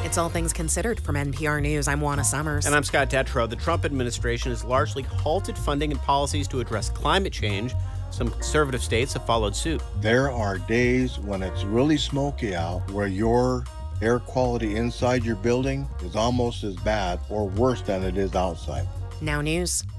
It's All Things Considered from NPR News. I'm Juana Summers. And I'm Scott Detrow. The Trump administration has largely halted funding and policies to address climate change. Some conservative states have followed suit. There are days when it's really smoky out where your air quality inside your building is almost as bad or worse than it is outside. Now News.